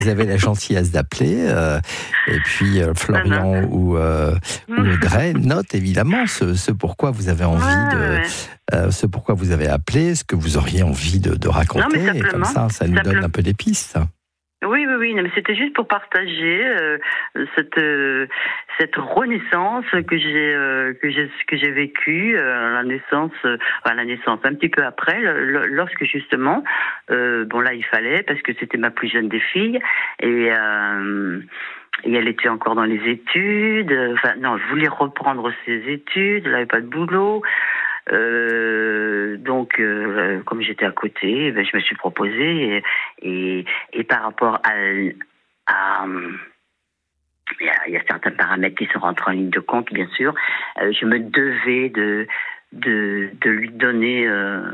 Vous avez la gentillesse d'appeler, et puis Florian ou Audrey note évidemment ce pourquoi vous avez envie ce pourquoi vous avez appelé, ce que vous auriez envie de raconter, et comme ça nous donne un peu des pistes. Oui, mais c'était juste pour partager cette renaissance que j'ai vécue, la naissance, un petit peu après, lorsque justement, là il fallait, parce que c'était ma plus jeune des filles, et elle était encore dans les études. Je voulais reprendre ses études, elle n'avait pas de boulot. Comme j'étais à côté, je me suis proposée et par rapport à il y a certains paramètres qui sont rentrés en ligne de compte, bien sûr. Je me devais de lui donner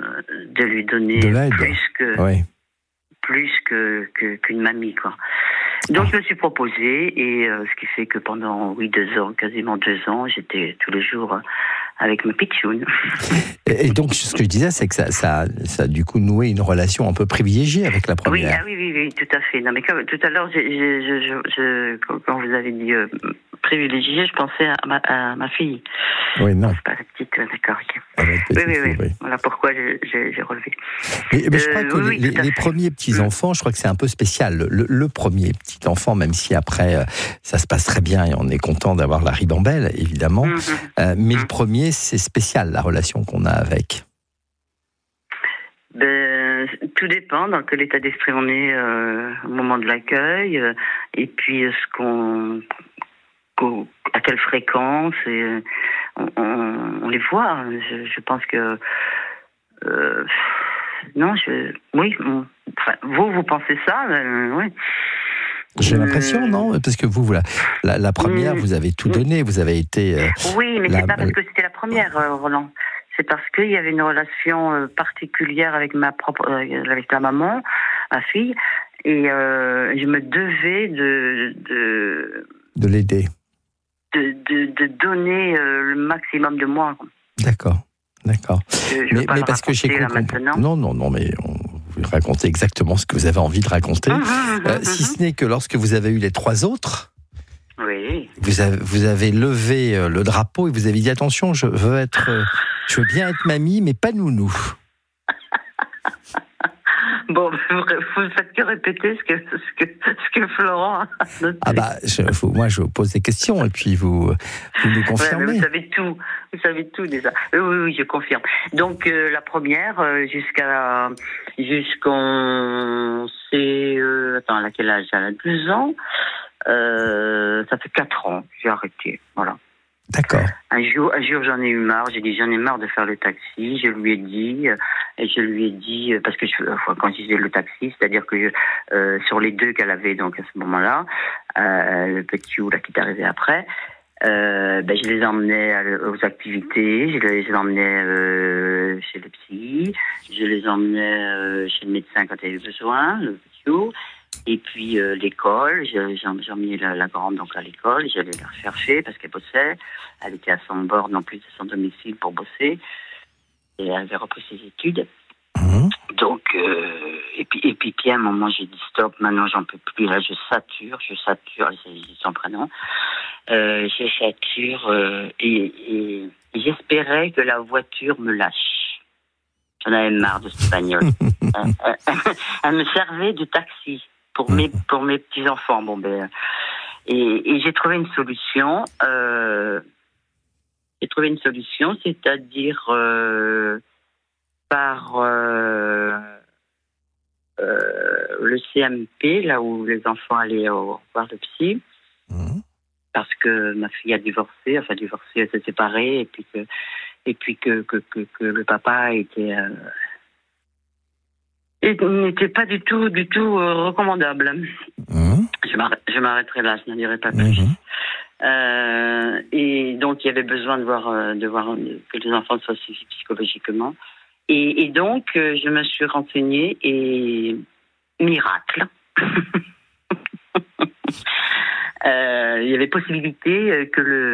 plus qu'une mamie, quoi. Donc je me suis proposée et ce qui fait que pendant 2 ans, quasiment 2 ans, j'étais tous les jours avec ma pitchoune. Et donc, ce que je disais, c'est que ça a du coup noué une relation un peu privilégiée avec la première. Oui, tout à fait. Non, mais comme tout à l'heure, quand vous avez dit privilégiée, je pensais à ma fille. Oui, non. C'est pas la petite, d'accord. Okay. Oui. Voilà pourquoi j'ai relevé. Mais je crois que les premiers petits-enfants, je crois que c'est un peu spécial. Le premier petit enfant, même si après, ça se passe très bien et on est content d'avoir la ribambelle, évidemment. Mais le premier, c'est spécial, la relation qu'on a avec. Tout dépend dans quel état d'esprit on est au moment de l'accueil, et puis à quelle fréquence, et on les voit. Je pense que vous pensez ça, oui. J'ai l'impression, non? Parce que vous, la première, vous avez tout donné, vous avez été... oui, mais c'est pas parce que c'était la première, Roland. C'est parce qu'il y avait une relation particulière avec avec la maman, ma fille, et je me devais de l'aider. De donner le maximum de moi. D'accord. Mais parce que j'ai compris. Non, mais vous racontez exactement ce que vous avez envie de raconter. Si ce n'est que lorsque vous avez eu les 3 autres, oui. vous avez levé le drapeau et vous avez dit attention, je veux bien être mamie, mais pas nounou. Bon, vous ne faites que répéter ce que Florent a noté. Moi je vous pose des questions et puis vous nous confirmez. Vous savez tout déjà. Oui, je confirme. Donc la première, jusqu'en attends, à quel âge? Elle a 12 ans. Ça fait 4 ans, j'ai arrêté. Voilà. D'accord. Un jour, j'en ai eu marre. J'ai dit, j'en ai marre de faire le taxi. Je lui ai dit, parce que quand je disais le taxi, c'est-à-dire que sur les 2 qu'elle avait donc à ce moment-là, le petit ou là qui est arrivé après, je les emmenais aux activités, je les emmenais chez le psy, je les emmenais chez le médecin quand elle avait besoin, le petit ou. Et puis l'école, j'ai emmené la grande donc à l'école, j'allais la rechercher parce qu'elle bossait. Elle était à son bord non plus de son domicile pour bosser. Et elle avait repris ses études. Donc, et puis à un moment j'ai dit stop, maintenant j'en peux plus, là je sature, c'est son prénom. Je sature et j'espérais que la voiture me lâche. J'en avais marre de cette bagnole. Elle me servait de taxi pour mes petits-enfants. Et j'ai trouvé une solution. C'est-à-dire par le CMP, là où les enfants allaient voir le psy. Parce que ma fille a divorcé, elle s'est séparée, et puis que le papa n'était pas du tout recommandable. Je m'arrêterai là, je n'en dirai pas plus. Et donc il y avait besoin de voir que les enfants soient suivis psychologiquement. Et donc je me suis renseignée et miracle. Il y avait possibilité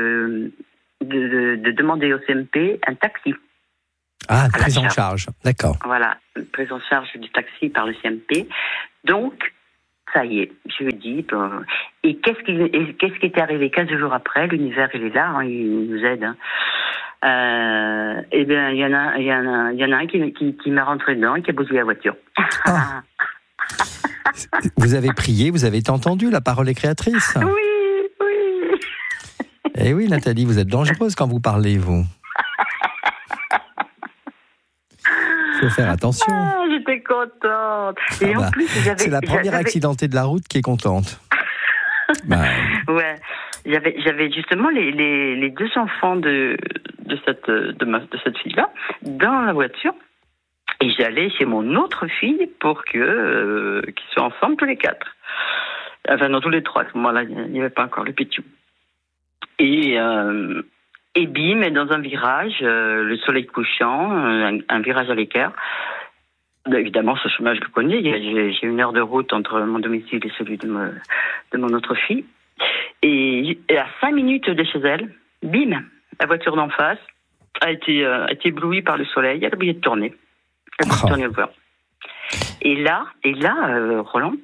de demander au CMP un taxi. Ah, prise en charge, d'accord. Voilà, prise en charge du taxi par le CMP. Donc, ça y est, je lui dis. Et qu'est-ce qui était arrivé 15 jours après? L'univers, il est là, hein, il nous aide. Hein. Eh bien, il y en a un qui m'a rentré dedans et qui a bousillé la voiture. Ah. Vous avez prié, vous avez entendu, la parole est créatrice. Oui. Eh oui, Nathalie, vous êtes dangereuse quand vous parlez, vous. Il faut faire attention. Ah, j'étais contente. Et en plus, c'est la première accidentée de la route qui est contente. Ouais, j'avais justement les deux enfants de cette fille-là dans la voiture. Et j'allais chez mon autre fille pour qu'ils soient ensemble tous les 4. Enfin, non, tous les 3. À ce moment-là, il n'y avait pas encore le pitou. Et bim, et dans un virage, le soleil couchant, un virage à l'écart. Évidemment, ce chemin, je le connais. J'ai 1 heure de route entre mon domicile et celui de mon autre fille. Et à 5 minutes de chez elle, bim, la voiture d'en face a été éblouie par le soleil. Elle a oublié de tourner. Elle a oublié de tourner le volant. Et là, Roland,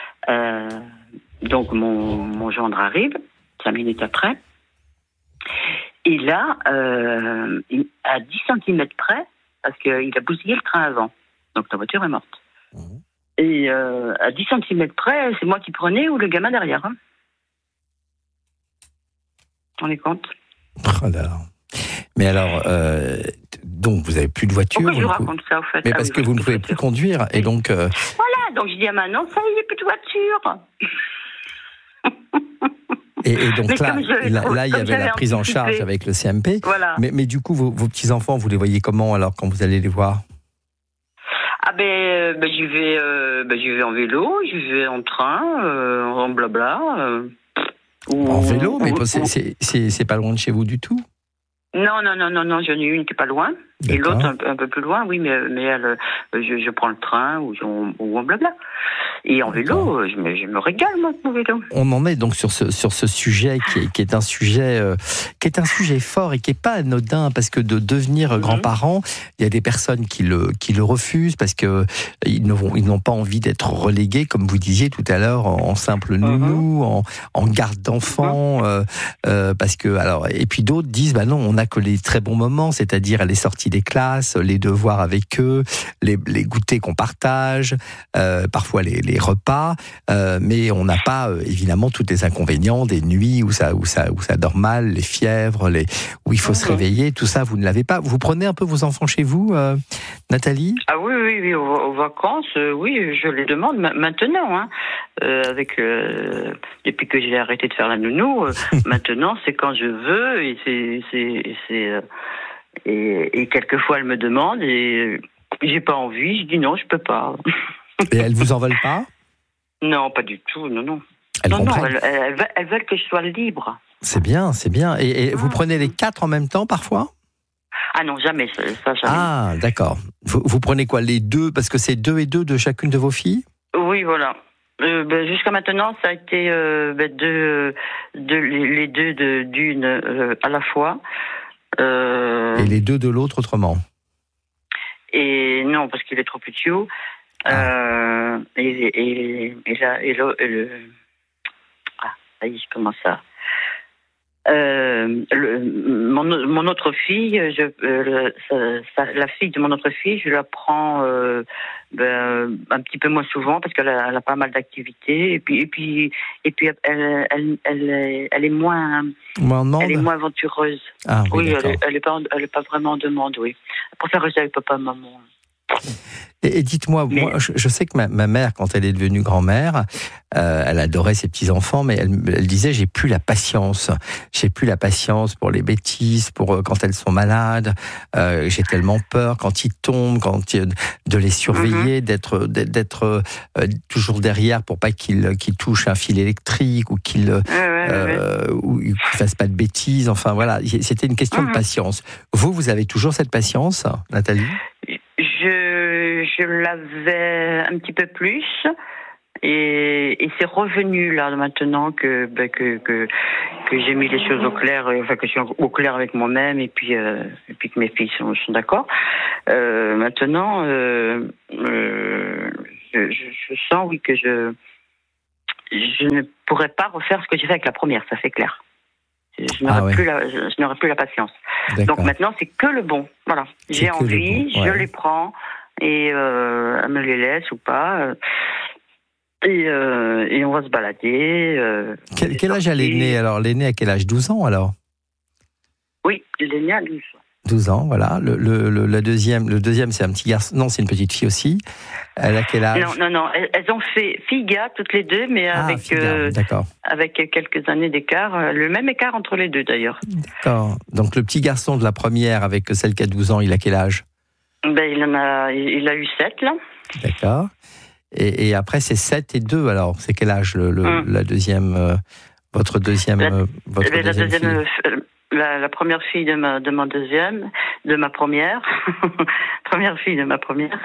donc mon gendre arrive, 5 minutes après. Et là, à 10 cm près, parce qu'il a bousillé le train avant. Donc la voiture est morte. Et à 10 cm près, c'est moi qui prenais ou le gamin derrière. Hein. On est compte. Alors. Mais alors, donc vous n'avez plus de voiture. Pourquoi je vous raconte ça, au fait? Mais parce que vous ne pouvez plus conduire. Et donc. Voilà, donc je dis à Manon, ça y est, il n'y a plus de voiture. Et donc là, il y avait la prise en charge avec le CMP. Voilà. Mais du coup, vos petits-enfants, vous les voyez comment alors quand vous allez les voir? Ah j'y vais en vélo, j'y vais en train, en blabla. En vélo, mais c'est pas loin de chez vous du tout? Non, j'en ai une qui est pas loin. D'accord. Et l'autre un peu plus loin, oui, mais elle, je prends le train ou en blabla. Et en vélo, je me régale, moi, mon vélo. On en est donc sur ce sujet qui est un sujet fort et qui est pas anodin, parce que de devenir grands-parents, il y a des personnes qui le refusent parce que ils n'ont pas envie d'être relégués, comme vous disiez tout à l'heure, en simple nounou, en garde d'enfants, parce que et puis d'autres disent non, on n'a que les très bons moments, c'est-à-dire les sorties des classes, les devoirs avec eux, les goûters qu'on partage, parfois les repas, mais on n'a pas évidemment tous les inconvénients des nuits où ça dort mal, les fièvres, où il faut se réveiller, tout ça vous ne l'avez pas. Vous prenez un peu vos enfants chez vous, Nathalie? Ah oui, aux vacances, oui, je les demande maintenant, hein, depuis que j'ai arrêté de faire la nounou, maintenant c'est quand je veux et quelquefois elle me demande et j'ai pas envie, je dis non, je peux pas. Et elles vous en veulent pas? Non, pas du tout, non. Elles veulent que je sois libre. C'est bien. Et vous prenez les 4 en même temps parfois? Ah non, jamais, ça jamais. Ah, d'accord. Vous prenez quoi, les 2, parce que c'est 2 et 2 de chacune de vos filles? Oui, voilà. Jusqu'à maintenant, ça a été les 2 d'une à la fois. Et les 2 de l'autre autrement? Et non, parce qu'il est trop petit. Comment ça? Mon autre fille, la fille de mon autre fille, je la prends un petit peu moins souvent parce qu'elle a pas mal d'activités et puis elle est moins aventureuse. Ah, oui, elle est pas vraiment en demande, oui. Pour faire rester avec papa, maman. Et dites-moi, moi, je sais que ma mère, quand elle est devenue grand-mère, elle adorait ses petits-enfants, mais elle disait, j'ai plus la patience pour les bêtises, pour quand elles sont malades, j'ai tellement peur quand ils tombent, de les surveiller, d'être toujours derrière pour pas qu'ils touchent un fil électrique ou qu'ils fassent pas de bêtises, enfin voilà, c'était une question de patience. Vous avez toujours cette patience, Nathalie? Je l'avais un petit peu plus et c'est revenu là maintenant que j'ai mis les choses au clair, enfin que je suis au clair avec moi-même et puis que mes filles sont d'accord. Maintenant, je sens oui que je je ne pourrais pas refaire ce que j'ai fait avec la première, ça c'est clair. Je n'aurais plus la patience. D'accord. Donc maintenant, c'est que le bon. Voilà. J'ai envie, je les prends et elle me les laisse ou pas. Et on va se balader. Quel âge a l'aîné alors? L'aîné à quel âge? 12 ans alors? Oui, l'aîné a 12 ans. 12 ans, voilà. Le deuxième, c'est un petit garçon. Non, c'est une petite fille aussi. Elle a quel âge? Non. Elles ont fait fille-gars toutes les deux, mais avec quelques années d'écart. Le même écart entre les deux, d'ailleurs. D'accord. Donc, le petit garçon de la première avec celle qui a 12 ans, il a quel âge? Il a eu 7, là. D'accord. Et après, c'est 7 et 2, alors. C'est quel âge, la deuxième, votre deuxième, fille? La première fille de ma deuxième, de ma première, première fille de ma première,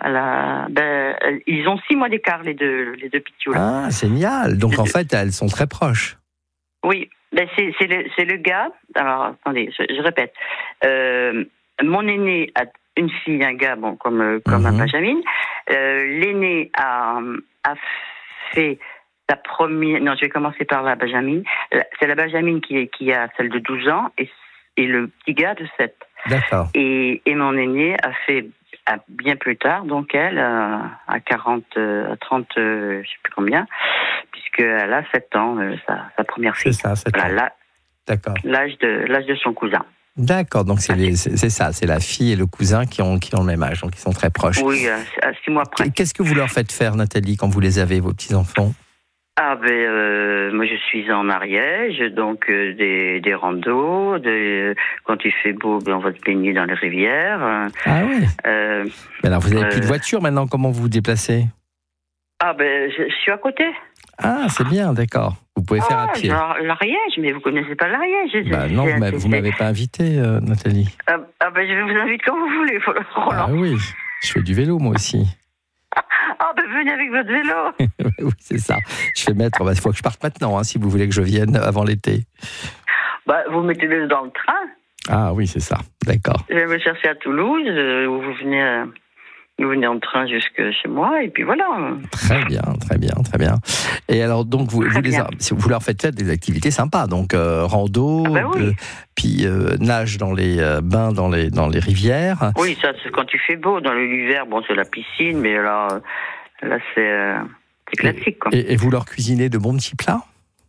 ils ont 6 mois d'écart, les deux pitchous. Ah, génial. Donc, en fait, elles sont très proches. Oui, c'est le gars. Alors, attendez, je répète. Mon aîné a une fille, un gars, comme un Benjamin. L'aîné a fait sa première. Non, je vais commencer par la Benjamin. C'est la Benjamin qui a celle de 12 ans et le petit gars de 7. D'accord. Et mon aîné a fait bien plus tard, donc elle, à 30, je sais plus combien, puisqu'elle a 7 ans, sa première fille. C'est ça, 7 ans. D'accord. L'âge de son cousin. D'accord, donc c'est ça, c'est la fille et le cousin qui ont le même âge, donc ils sont très proches. Oui, à 6 mois près. Qu'est-ce que vous leur faites faire, Nathalie, quand vous les avez, vos petits-enfants? Moi je suis en Ariège, donc des randos, quand il fait beau, on va se baigner dans les rivières. Ah oui. Mais alors vous n'avez plus de voiture maintenant, comment vous vous déplacez? Je suis à côté. Ah, c'est bien, d'accord. Vous pouvez faire à pied. L'Ariège, mais vous connaissez pas l'Ariège. Non, vous m'avez pas invité, Nathalie. Je vous invite quand vous voulez, Roland. Ah oui, je fais du vélo moi aussi. Venez avec votre vélo. Oui, c'est ça. Je vais mettre. Il faut que je parte maintenant, si vous voulez que je vienne avant l'été. Vous mettez-le dans le train. Ah oui, c'est ça. D'accord. Je vais me chercher à Toulouse. Vous venez en train jusque chez moi, et puis voilà. Très bien. Et alors, donc, vous leur faites faire des activités sympas, donc rando, oui. puis nage dans les bains dans les rivières. Oui, ça, c'est quand il fait beau. Dans l'hiver, c'est la piscine, mais là c'est classique, quoi. Et vous leur cuisinez de bons petits plats?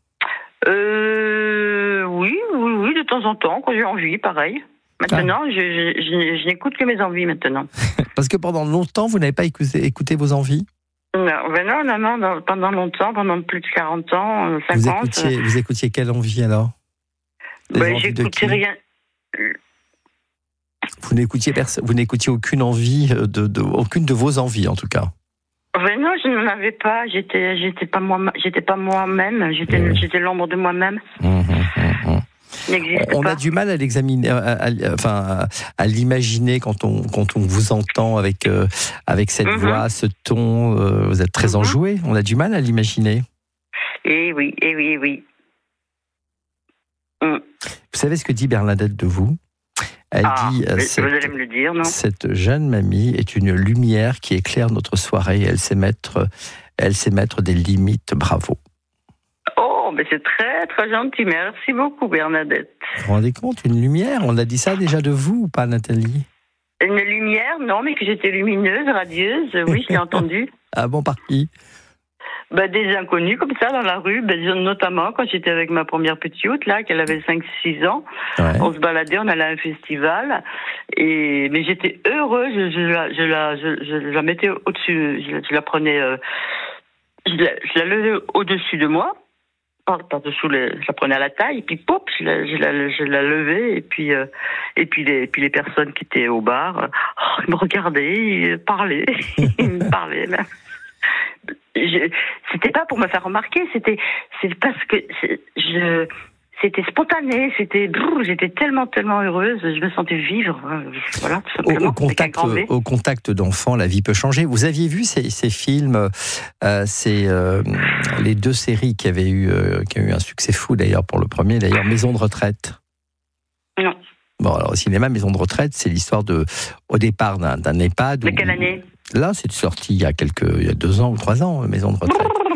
Oui, de temps en temps, quand j'ai envie, pareil. Maintenant, je n'écoute que mes envies, maintenant. Parce que pendant longtemps, vous n'avez pas écouté vos envies? Non, pendant longtemps, pendant plus de 40 ans, 50. Vous écoutiez quelle envie, alors? J'écoutais rien. Vous n'écoutiez aucune envie, aucune de vos envies, en tout cas? Non, je n'en avais pas. J'étais pas moi-même. J'étais l'ombre de moi-même. On a du mal à l'examiner, à l'imaginer quand on vous entend avec cette voix, ce ton. Vous êtes très enjoué. On a du mal à l'imaginer. Eh oui. Vous savez ce que dit Bernadette de vous? Elle dit, vous allez me le dire, non? Cette jeune mamie est une lumière qui éclaire notre soirée. Elle sait mettre des limites. Bravo. Oh, mais c'est très, très gentil. Merci beaucoup, Bernadette. Vous vous rendez compte, une lumière? On a dit ça déjà de vous ou pas, Nathalie? Une lumière, non, mais que j'étais lumineuse, radieuse. Oui, je l'ai entendu. Ah bon, par qui? Des inconnus comme ça dans la rue, notamment quand j'étais avec ma première petite là, qu'elle avait 5-6 ans. Ouais. On se baladait, on allait à un festival, mais j'étais heureuse, je la mettais au-dessus, je la prenais, je la levais au-dessus de moi, par-dessous, je la prenais à la taille, et puis pop, je la levais, et puis les personnes qui étaient au bar, ils me regardaient, ils parlaient, ils parlaient là. C'était pas pour me faire remarquer, c'est parce que c'était spontané, j'étais tellement heureuse, je me sentais vivre, voilà, tout simplement. Au contact d'enfants, la vie peut changer. Vous aviez vu ces films, les 2 séries qui ont eu un succès fou d'ailleurs pour le premier, d'ailleurs, Maison de retraite? Non. Bon, alors au cinéma, Maison de retraite, c'est l'histoire au départ d'un EHPAD. De quelle année? Là, c'est sorti il y a 2 ans ou 3 ans, Maison de retraite.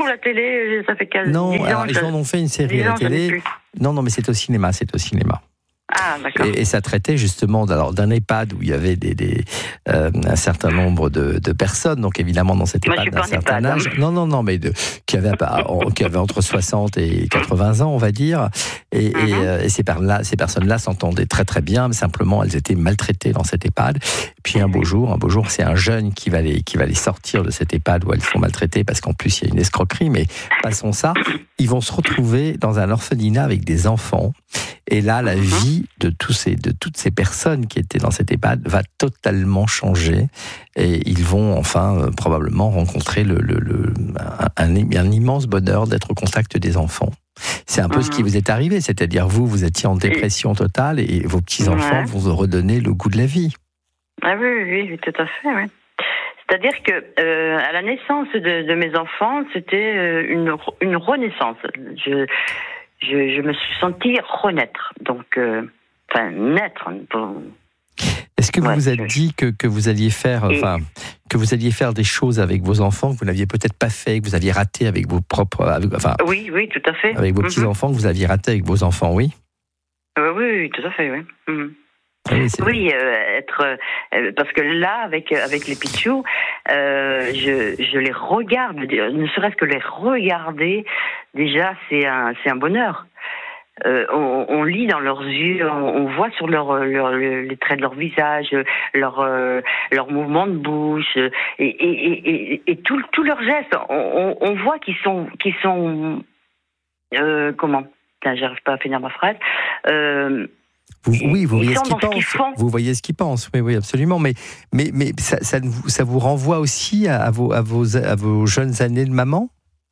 ou la télé, ça fait 10 Non, ans. alors, ils en ont fait une série à la télé. Non, mais c'est au cinéma, Ah, d'accord. Et ça traitait justement d'un EHPAD où il y avait un certain nombre de personnes, donc évidemment dans cet EHPAD d'un certain âge. Non, mais qui avaient entre 60 et 80 ans, on va dire. Et ces personnes-là s'entendaient très très bien, mais simplement elles étaient maltraitées dans cet EHPAD. Et puis un beau jour, c'est un jeune qui va les sortir de cet EHPAD où elles sont maltraitées, parce qu'en plus il y a une escroquerie, mais passons ça. Ils vont se retrouver dans un orphelinat avec des enfants. Et là, la vie de toutes ces personnes qui étaient dans cet EHPAD va totalement changer. Et ils vont enfin probablement rencontrer un immense bonheur d'être au contact des enfants. C'est un peu ce qui vous est arrivé, c'est-à-dire vous étiez en dépression totale et vos petits-enfants vont vous redonner le goût de la vie. Ah oui, tout à fait, oui. C'est-à-dire que à la naissance de mes enfants, c'était une renaissance. Je me suis sentie renaître, donc naître. Est-ce que vous vous êtes dit que vous alliez faire, que vous alliez faire des choses avec vos enfants que vous n'aviez peut-être pas fait, que vous aviez raté avec vos propres, oui, tout à fait. Avec vos petits enfants que vous aviez raté avec vos enfants, oui. Oui, tout à fait, oui. Oui, parce que là, avec les pitchous, je les regarde, ne serait-ce que les regarder, déjà, c'est un bonheur. On lit dans leurs yeux, on voit sur les traits de leur visage, leur mouvement de bouche, et tous leurs gestes. On voit qu'ils sont comment? J'arrive pas à finir ma phrase. Vous voyez ce qu'ils pensent. Vous voyez ce qu'ils pensent. Oui, absolument. Mais ça vous renvoie aussi à vos jeunes années de maman.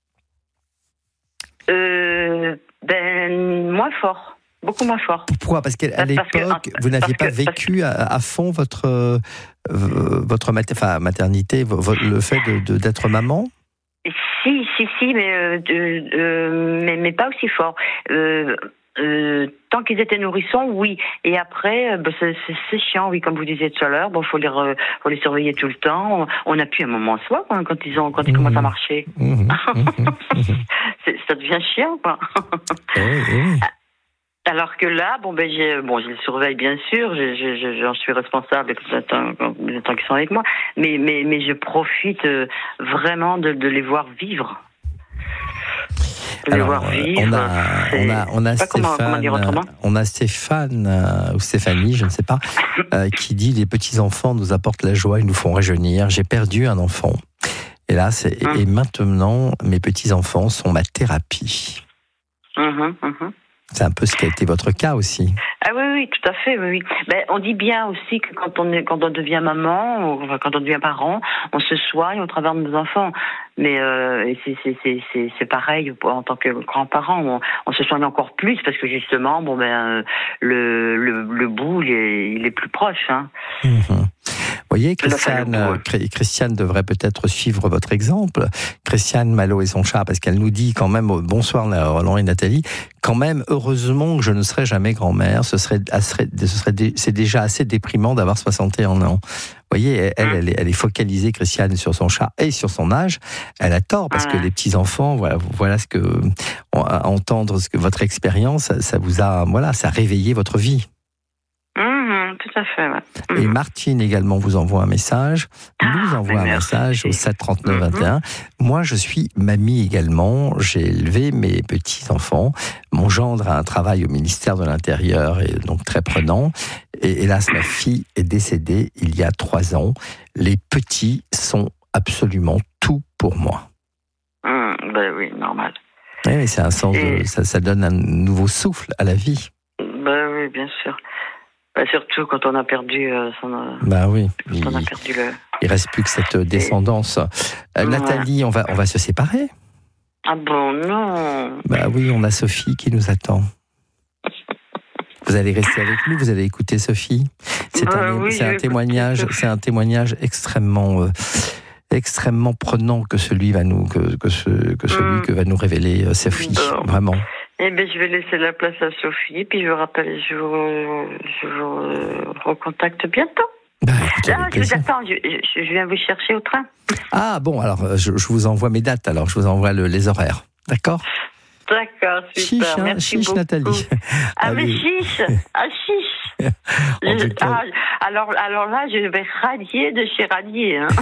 Moins fort, beaucoup moins fort. Pourquoi? Parce qu'à l'époque, vous n'aviez pas vécu à fond votre maternité, le fait d'être maman. Si, mais pas aussi fort. Tant qu'ils étaient nourrissons, oui. Et après, c'est chiant, oui, comme vous disiez tout à l'heure. Bon, faut les surveiller tout le temps. On n'a plus un moment à soi quand ils commencent à marcher. Ça devient chiant, quoi. Oui. Alors que là, je les surveille bien sûr. J'en suis responsable le temps qu'ils sont avec moi. Mais je profite vraiment de les voir vivre. Alors, on a Stéphane ou Stéphanie, je ne sais pas, qui dit: les petits enfants nous apportent la joie, ils nous font rajeunir. J'ai perdu un enfant. Et maintenant, mes petits enfants sont ma thérapie. C'est un peu ce qui a été votre cas aussi. Ah oui, tout à fait, oui. On dit bien aussi que quand on devient maman, ou quand on devient parent, on se soigne au travers de nos enfants. Mais c'est pareil en tant que grand-parent, on se soigne encore plus parce que justement, le bout il est plus proche. Hein. Vous voyez, Christiane devrait peut-être suivre votre exemple. Christiane Malo et son chat, parce qu'elle nous dit quand même, bonsoir Roland et Nathalie, quand même, heureusement que je ne serai jamais grand-mère, c'est déjà assez déprimant d'avoir 61 ans. Vous voyez, elle est focalisée, Christiane, sur son chat et sur son âge. Elle a tort, parce que les petits-enfants, voilà ce que, entendre ce que votre expérience, ça vous a, ça a réveillé votre vie. Tout à fait, ouais. Et Martine également vous envoie un message, nous envoie un message au 7 39 21. Moi, je suis mamie également, j'ai élevé mes petits-enfants. Mon gendre a un travail au ministère de l'Intérieur, et donc très prenant. Et hélas, ma fille est décédée il y a 3 ans. Les petits sont absolument tout pour moi. Oui, normal. Oui, c'est un sens ça donne un nouveau souffle à la vie. Oui, bien sûr. Surtout quand on a perdu il reste plus que cette descendance. Nathalie, on va se séparer. Ah bon, non. Oui, on a Sophie qui nous attend. Vous allez rester avec nous, vous allez écouter Sophie. C'est un témoignage extrêmement prenant que celui va nous que va nous révéler Sophie, vraiment. Je vais laisser la place à Sophie, puis je vous rappelle, je vous recontacte bientôt. Écoutez, Là, je vous attends, je viens vous chercher au train. Ah bon, alors je vous envoie mes dates, alors je vous envoie les horaires. D'accord? D'accord, super. Chiche, merci chiche beaucoup. Nathalie. Ah, mais chiche. Ah, chiche. Alors là, je vais radier de chez radier. Hein.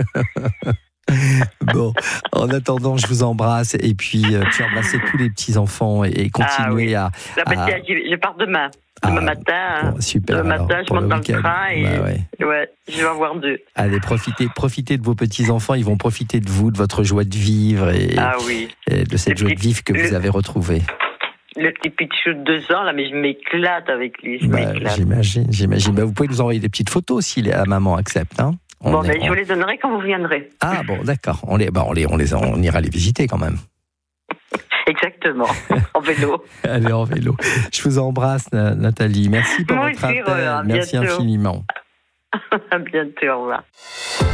Bon, en attendant, je vous embrasse et puis embrassez tous les petits-enfants et continuez à... Je pars demain. Demain matin, bon, super, demain matin, je monte dans le train et je vais en voir 2. Allez, profitez de vos petits-enfants, ils vont profiter de vous, de votre joie de vivre et de cette joie de vivre que vous avez retrouvée. Le petit Pichou de 2 ans, là, mais je m'éclate avec lui. J'imagine. Vous pouvez nous envoyer des petites photos si la maman accepte. Hein. Je vous les donnerai quand vous viendrez. Ah bon, d'accord. On ira les visiter quand même. Exactement, en vélo. Allez, en vélo. Je vous embrasse, Nathalie. Merci pour votre appel. Merci infiniment. À bientôt, au revoir.